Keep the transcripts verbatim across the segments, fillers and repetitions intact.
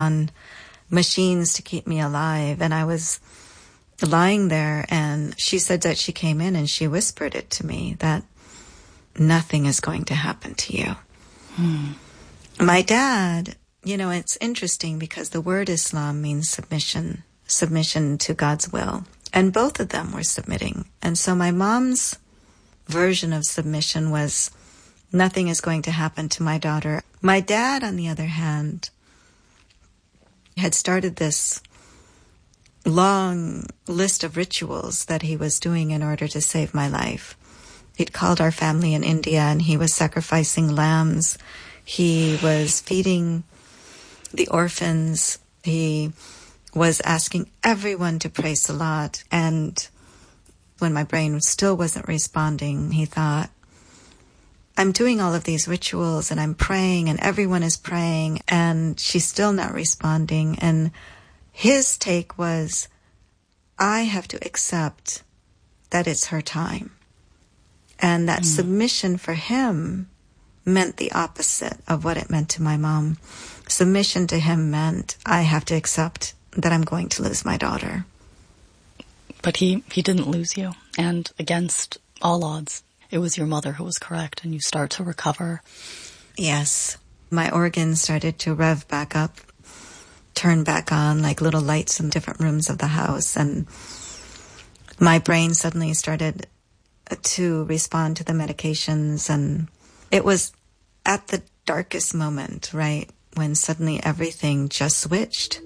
on machines to keep me alive. And I was lying there, and she said that she came in and she whispered it to me, that nothing is going to happen to you. Hmm. My dad, you know, it's interesting because the word Islam means submission, submission to God's will. And both of them were submitting. And so my mom's version of submission was, nothing is going to happen to my daughter. My dad, on the other hand, had started this long list of rituals that he was doing in order to save my life. He'd called our family in India, and he was sacrificing lambs. He was feeding the orphans. He was asking everyone to pray Salat. And when my brain still wasn't responding, he thought, I'm doing all of these rituals and I'm praying and everyone is praying and she's still not responding. And his take was, I have to accept that it's her time. And that mm. submission for him meant the opposite of what it meant to my mom. Submission to him meant, I have to accept that I'm going to lose my daughter. But he, he didn't lose you. And against all odds, it was your mother who was correct, and you start to recover. Yes. My organs started to rev back up, turn back on like little lights in different rooms of the house. And my brain suddenly started to respond to the medications. And it was at the darkest moment, right, when suddenly everything just switched.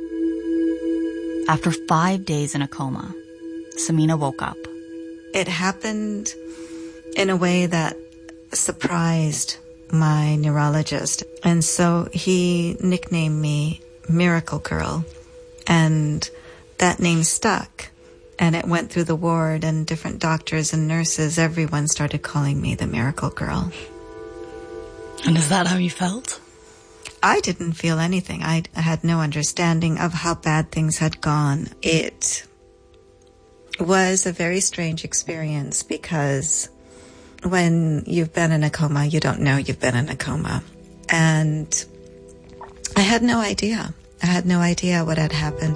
After five days in a coma, Samina woke up. It happened in a way that surprised my neurologist. And so he nicknamed me Miracle Girl. And that name stuck. And it went through the ward, and different doctors and nurses, everyone started calling me the Miracle Girl. And is that how you felt? I didn't feel anything. I had no understanding of how bad things had gone. It was a very strange experience because when you've been in a coma, you don't know you've been in a coma. And I had no idea. I had no idea what had happened.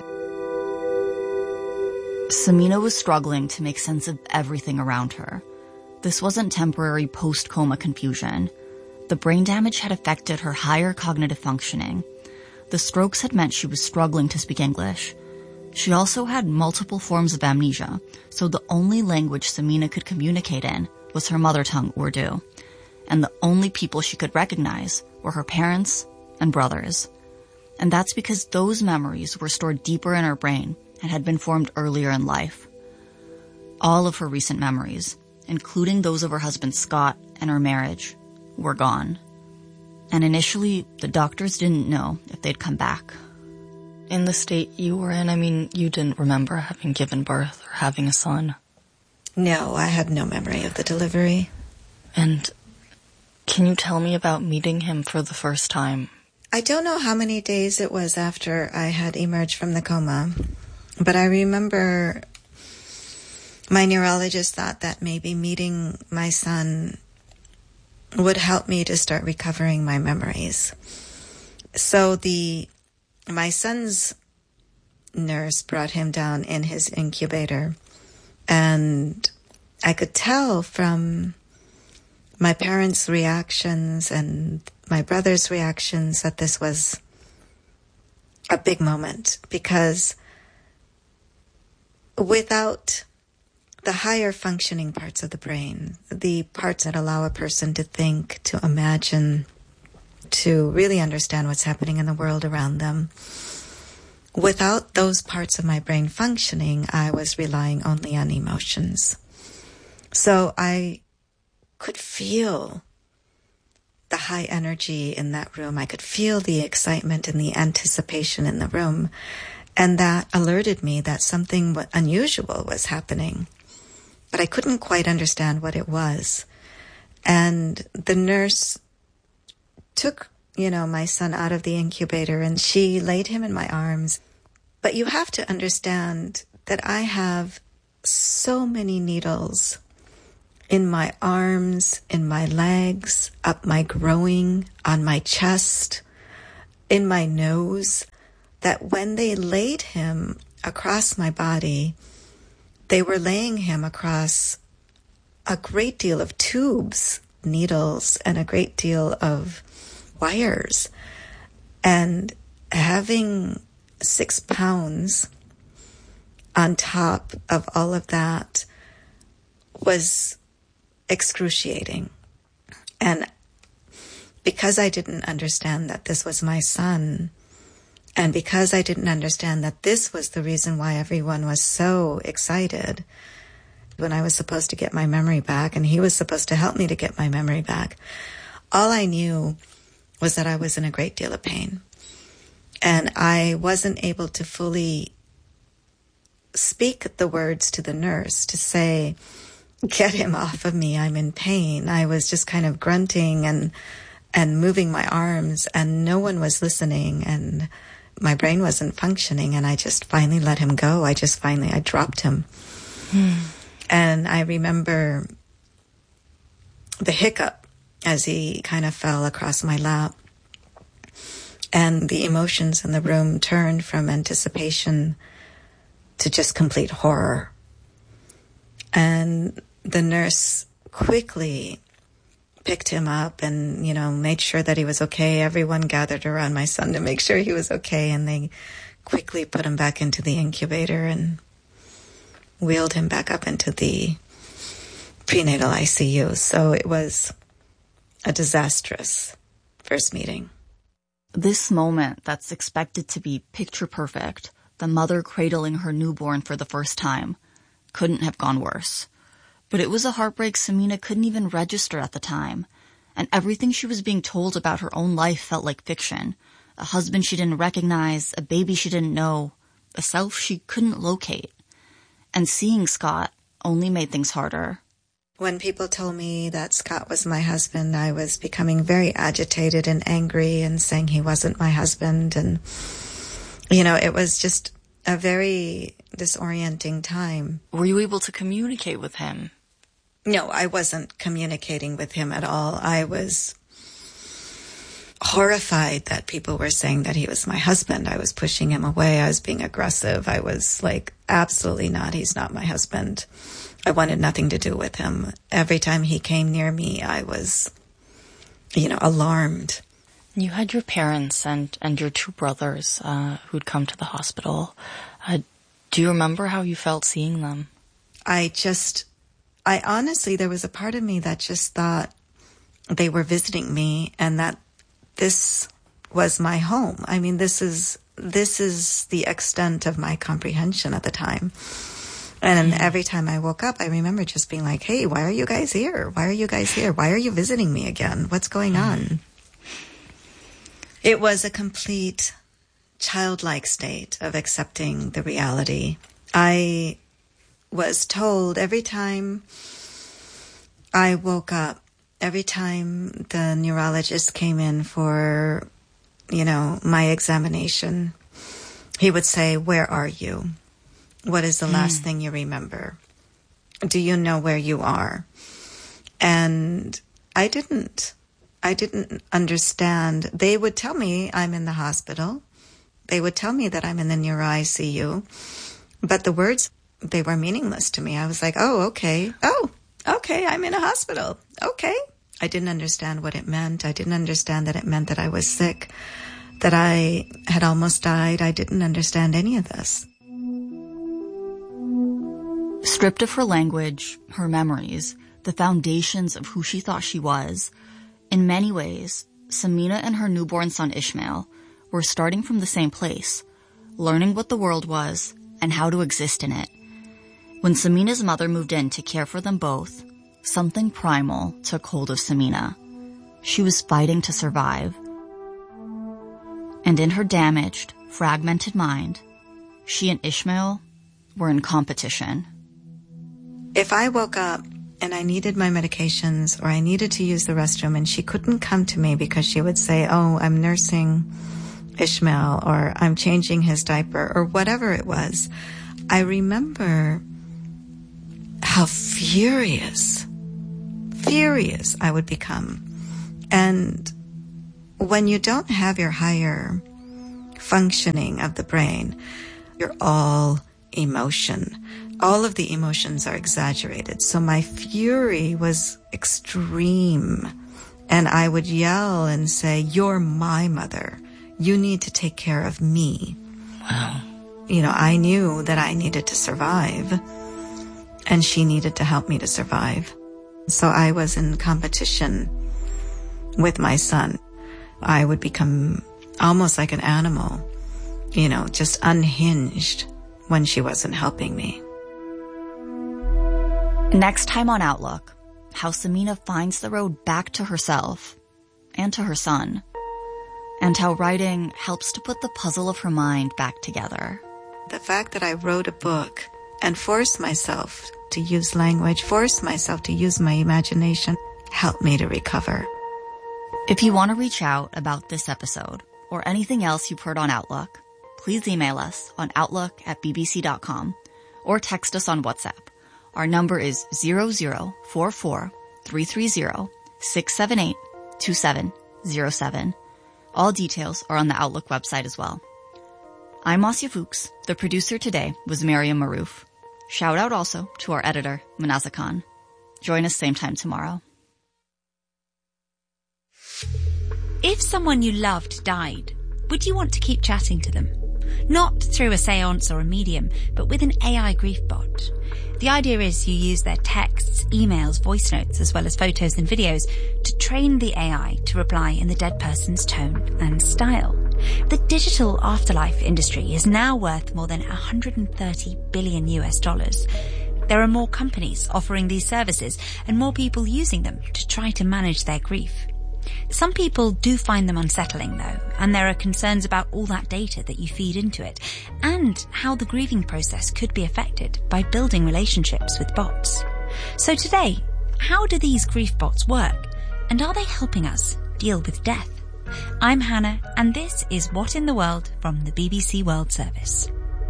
Samina was struggling to make sense of everything around her. This wasn't temporary post-coma confusion. The brain damage had affected her higher cognitive functioning. The strokes had meant she was struggling to speak English. She also had multiple forms of amnesia, so the only language Samina could communicate in was her mother tongue, Urdu. And the only people she could recognize were her parents and brothers. And that's because those memories were stored deeper in her brain and had been formed earlier in life. All of her recent memories, including those of her husband Scott and her marriage, were gone. And initially, the doctors didn't know if they'd come back. In the state you were in, I mean, you didn't remember having given birth or having a son. No, I had no memory of the delivery. And can you tell me about meeting him for the first time? I don't know how many days it was after I had emerged from the coma, but I remember my neurologist thought that maybe meeting my son would help me to start recovering my memories. So the my son's nurse brought him down in his incubator, and I could tell from my parents' reactions and my brother's reactions that this was a big moment, because without the higher functioning parts of the brain, the parts that allow a person to think, to imagine, to really understand what's happening in the world around them, without those parts of my brain functioning, I was relying only on emotions. So I could feel the high energy in that room. I could feel the excitement and the anticipation in the room. And that alerted me that something unusual was happening. But I couldn't quite understand what it was. And the nurse took, you know, my son out of the incubator, and she laid him in my arms. But you have to understand that I have so many needles in my arms, in my legs, up my groin, on my chest. in my nose, that when they laid him across my body, they were laying him across a great deal of tubes, needles, and a great deal of wires. And having six pounds on top of all of that was excruciating. And because I didn't understand that this was my son, and because I didn't understand that this was the reason why everyone was so excited when I was supposed to get my memory back, and he was supposed to help me to get my memory back, all I knew was that I was in a great deal of pain. And I wasn't able to fully speak the words to the nurse to say, get him off of me, I'm in pain. I was just kind of grunting and and moving my arms, and no one was listening, and my brain wasn't functioning, and I just finally let him go. I just finally, I dropped him. Hmm. And I remember the hiccup as he kind of fell across my lap, and the emotions in the room turned from anticipation to just complete horror. And the nurse quickly picked him up and, you know, made sure that he was okay. Everyone gathered around my son to make sure he was okay, and they quickly put him back into the incubator and wheeled him back up into the prenatal I C U. So it was a disastrous first meeting. This moment that's expected to be picture perfect, the mother cradling her newborn for the first time, couldn't have gone worse. But it was a heartbreak Samina couldn't even register at the time, and everything she was being told about her own life felt like fiction. A husband she didn't recognize, a baby she didn't know, a self she couldn't locate. And seeing Scott only made things harder. When people told me that Scott was my husband, I was becoming very agitated and angry and saying he wasn't my husband. And, you know, it was just a very disorienting time. Were you able to communicate with him? No, I wasn't communicating with him at all. I was horrified that people were saying that he was my husband. I was pushing him away. I was being aggressive. I was like, absolutely not. He's not my husband. I wanted nothing to do with him. Every time he came near me, I was, you know, alarmed. You had your parents and, and your two brothers uh, who'd come to the hospital. Uh, do you remember how you felt seeing them? I just, I honestly, there was a part of me that just thought they were visiting me and that this was my home. I mean, this is, this is the extent of my comprehension at the time. And every time I woke up, I remember just being like, hey, why are you guys here? Why are you guys here? Why are you visiting me again? What's going on? It was a complete childlike state of accepting the reality. I was told every time I woke up, every time the neurologist came in for, you know, my examination, he would say, where are you? What is the last mm. thing you remember? Do you know where you are? And I didn't. I didn't understand. They would tell me I'm in the hospital. They would tell me that I'm in the neuro I C U. But the words, they were meaningless to me. I was like, oh, okay. Oh, okay, I'm in a hospital. Okay. I didn't understand what it meant. I didn't understand that it meant that I was sick, that I had almost died. I didn't understand any of this. Stripped of her language, her memories, the foundations of who she thought she was, in many ways, Samina and her newborn son Ishmael were starting from the same place, learning what the world was and how to exist in it. When Samina's mother moved in to care for them both, something primal took hold of Samina. She was fighting to survive. And in her damaged, fragmented mind, she and Ishmael were in competition. If I woke up and I needed my medications or I needed to use the restroom and she couldn't come to me because she would say, oh, I'm nursing Ishmael or I'm changing his diaper or whatever it was, I remember how furious, furious I would become. And when you don't have your higher functioning of the brain, you're all emotion. All of the emotions are exaggerated. So my fury was extreme. And I would yell and say, "You're my mother. You need to take care of me." Wow. You know, I knew that I needed to survive, and she needed to help me to survive. So I was in competition with my son. I would become almost like an animal, you know, just unhinged when she wasn't helping me. Next time on Outlook, how Samina finds the road back to herself and to her son, and how writing helps to put the puzzle of her mind back together. The fact that I wrote a book and forced myself to use language, forced myself to use my imagination, helped me to recover. If you want to reach out about this episode or anything else you've heard on Outlook, please email us on outlook at b b c dot com or text us on WhatsApp. Our number is zero zero four four three three zero six seven eight two seven zero seven. All details are on the Outlook website as well. I'm Asya Fuchs. The producer today was Miriam Maroof. Shout out also to our editor, Manaza Khan. Join us same time tomorrow. If someone you loved died, would you want to keep chatting to them? Not through a seance or a medium, but with an A I grief bot. The idea is you use their texts, emails, voice notes, as well as photos and videos to train the A I to reply in the dead person's tone and style. The digital afterlife industry is now worth more than one hundred thirty billion U S dollars. There are more companies offering these services and more people using them to try to manage their grief. Some people do find them unsettling though, and there are concerns about all that data that you feed into it, and how the grieving process could be affected by building relationships with bots. So today, how do these grief bots work? And are they helping us deal with death? I'm Hannah, and this is What in the World from the B B C World Service.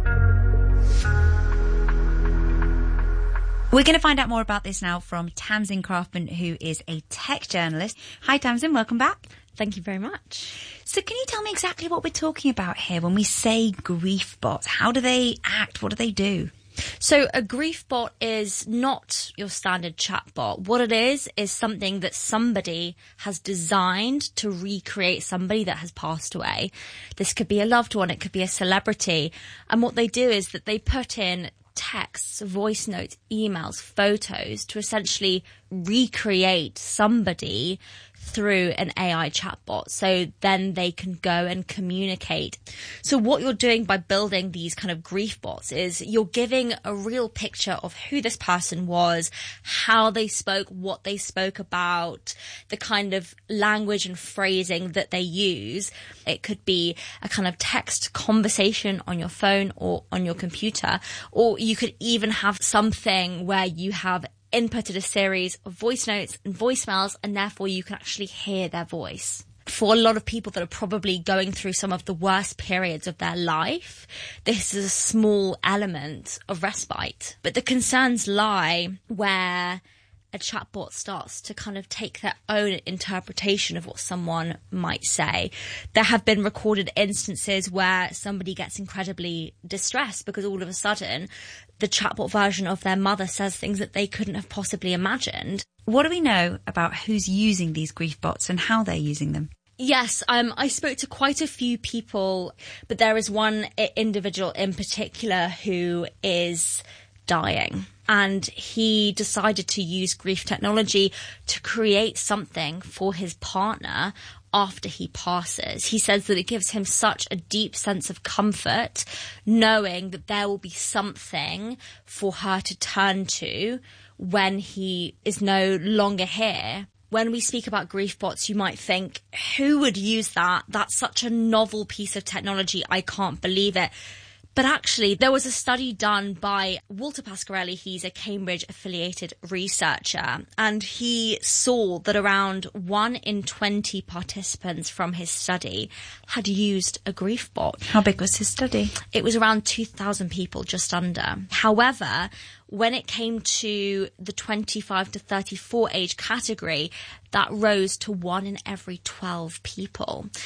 We're going to find out more about this now from Tamsin Craftman, who is a tech journalist. Hi, Tamsin. Welcome back. Thank you very much. So can you tell me exactly what we're talking about here when we say grief bots? How do they act? What do they do? So a grief bot is not your standard chat bot. What it is, is something that somebody has designed to recreate somebody that has passed away. This could be a loved one. It could be a celebrity. And what they do is that they put in texts, voice notes, emails, photos to essentially recreate somebody through an A I chatbot. So then they can go and communicate. So what you're doing by building these kind of grief bots is you're giving a real picture of who this person was, how they spoke, what they spoke about, the kind of language and phrasing that they use. It could be a kind of text conversation on your phone or on your computer, or you could even have something where you have inputted a series of voice notes and voicemails, and therefore you can actually hear their voice. For a lot of people that are probably going through some of the worst periods of their life, this is a small element of respite. But the concerns lie where a chatbot starts to kind of take their own interpretation of what someone might say. There have been recorded instances where somebody gets incredibly distressed because all of a sudden the chatbot version of their mother says things that they couldn't have possibly imagined. What do we know about who's using these grief bots and how they're using them? Yes, um, I spoke to quite a few people, but there is one individual in particular who is dying. And he decided to use grief technology to create something for his partner after he passes. He says that it gives him such a deep sense of comfort knowing that there will be something for her to turn to when he is no longer here. When we speak about grief bots, you might think, who would use that? That's such a novel piece of technology. I can't believe it. But actually, there was a study done by Walter Pasquarelli. He's a Cambridge-affiliated researcher, and he saw that around one in twenty participants from his study had used a grief bot. How big was his study? It was around two thousand people, just under. However, when it came to the twenty-five to thirty-four age category, that rose to one in every twelve people.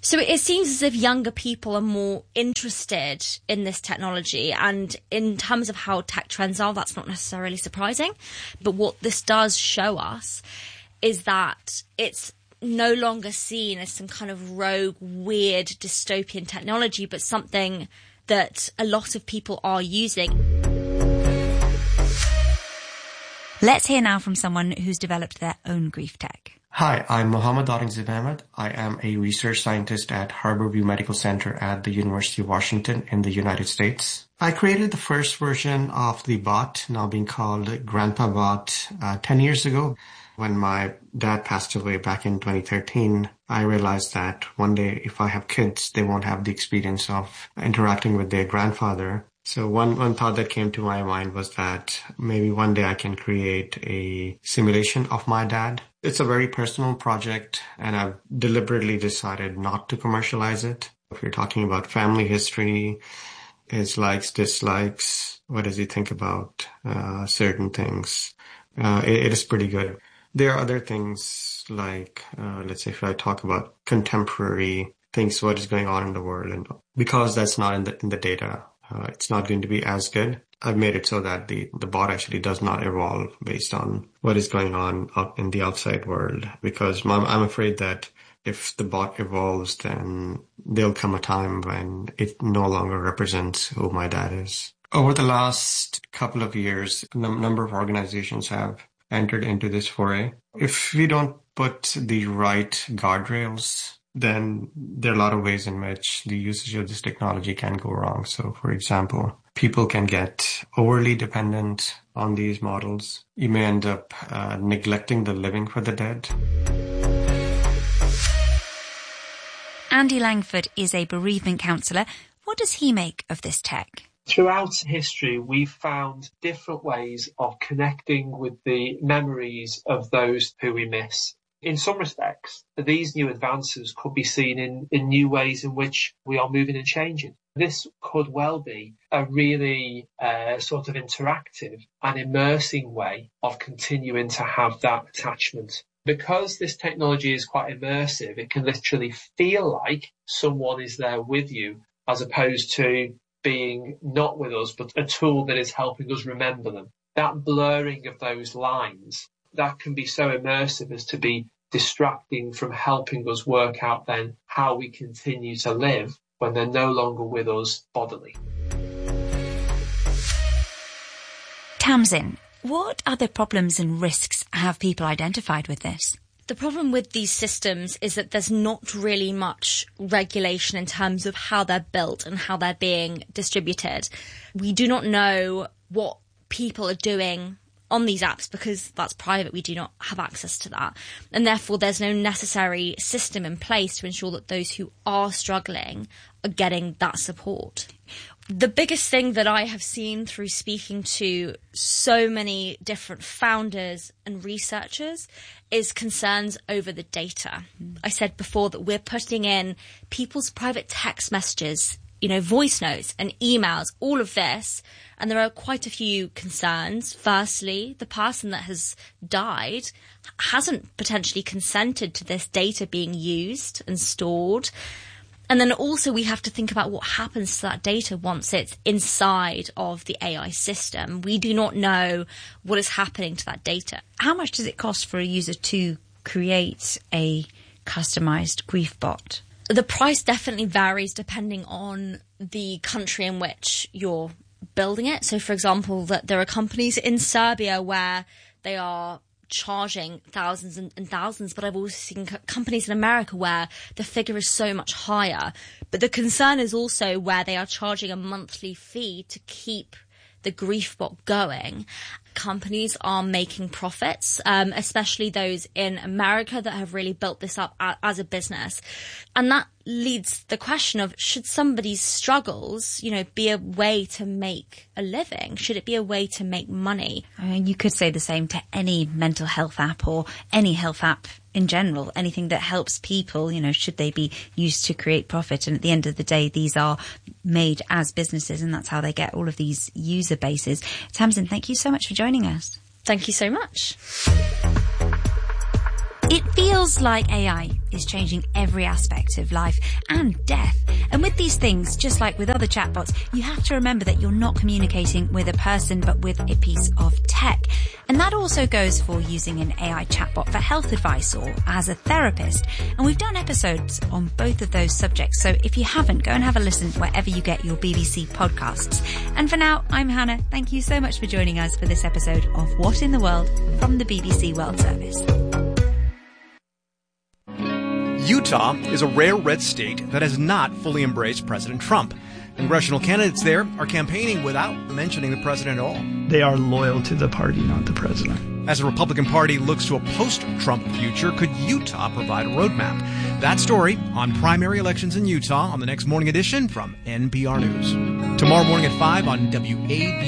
So it seems as if younger people are more interested in this technology, and in terms of how tech trends are, that's not necessarily surprising. But what this does show us is that it's no longer seen as some kind of rogue, weird, dystopian technology, but something that a lot of people are using. Let's hear now from someone who's developed their own grief tech. Hi, I'm Mohammad Aurangzeb Ahmed. I am a research scientist at Harborview Medical Center at the University of Washington in the United States. I created the first version of the bot, now being called Grandpa Bot, uh, ten years ago. When my dad passed away back in twenty thirteen, I realized that one day if I have kids, they won't have the experience of interacting with their grandfather. So one, one thought that came to my mind was that maybe one day I can create a simulation of my dad. It's a very personal project, and I've deliberately decided not to commercialize it. If you're talking about family history, his likes, dislikes, what does he think about uh, certain things, uh, it, it is pretty good. There are other things like, uh, let's say if I talk about contemporary things, what is going on in the world, and because that's not in the, in the data, Uh, it's not going to be as good. I've made it so that the, the bot actually does not evolve based on what is going on up in the outside world, because I'm, I'm afraid that if the bot evolves, then there'll come a time when it no longer represents who my dad is. Over the last couple of years, a num- number of organizations have entered into this foray. If we don't put the right guardrails, then there are a lot of ways in which the usage of this technology can go wrong. So, for example, people can get overly dependent on these models. You may end up uh, neglecting the living for the dead. Andy Langford is a bereavement counsellor. What does he make of this tech? Throughout history, we've found different ways of connecting with the memories of those who we miss. In some respects, these new advances could be seen in, in new ways in which we are moving and changing. This could well be a really uh, sort of interactive and immersing way of continuing to have that attachment. Because this technology is quite immersive, it can literally feel like someone is there with you, as opposed to being not with us, but a tool that is helping us remember them. That blurring of those lines, that can be so immersive as to be distracting from helping us work out then how we continue to live when they're no longer with us bodily. Tamsin, what other problems and risks have people identified with this? The problem with these systems is that there's not really much regulation in terms of how they're built and how they're being distributed. We do not know what people are doing on these apps because that's private. We do not have access to that. And therefore, there's no necessary system in place to ensure that those who are struggling are getting that support. The biggest thing that I have seen through speaking to so many different founders and researchers is concerns over the data. Mm. I said before that we're putting in people's private text messages, you know, voice notes and emails, all of this. And there are quite a few concerns. Firstly, the person that has died hasn't potentially consented to this data being used and stored. And then also we have to think about what happens to that data once it's inside of the A I system. We do not know what is happening to that data. How much does it cost for a user to create a customized grief bot? The price definitely varies depending on the country in which you're building it. So, for example, that there are companies in Serbia where they are charging thousands and, and thousands, but I've also seen co- companies in America where the figure is so much higher. But the concern is also where they are charging a monthly fee to keep the grief bot going. Companies are making profits, um, especially those in America that have really built this up a, as a business. And that leads the question of, should somebody's struggles, you know, be a way to make a living? Should it be a way to make money? I mean, you could say the same to any mental health app or any health app in general. Anything that helps people, you know, should they be used to create profit? And at the end of the day, these are made as businesses, and that's how they get all of these user bases. Tamsin, thank you so much for joining us. Thank you so much. It feels like A I is changing every aspect of life and death. And with these things, just like with other chatbots, you have to remember that you're not communicating with a person, but with a piece of tech. And that also goes for using an A I chatbot for health advice or as a therapist. And we've done episodes on both of those subjects. So if you haven't, go and have a listen wherever you get your B B C podcasts. And for now, I'm Hannah. Thank you so much for joining us for this episode of What in the World from the B B C World Service. Utah is a rare red state that has not fully embraced President Trump. Congressional candidates there are campaigning without mentioning the president at all. They are loyal to the party, not the president. As the Republican Party looks to a post-Trump future, could Utah provide a roadmap? That story on primary elections in Utah on the next morning edition from N P R News. Tomorrow morning at five on W A B